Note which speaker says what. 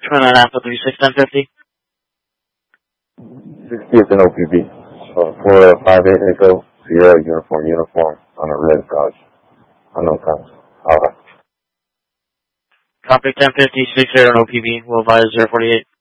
Speaker 1: 29 Alpha 361050.
Speaker 2: 60th and OPB. So 458 Echo, Sierra uniform on a red Dodge. Unknown times. Alright.
Speaker 1: Copy 1050, 60 and OPB. We'll advise 048.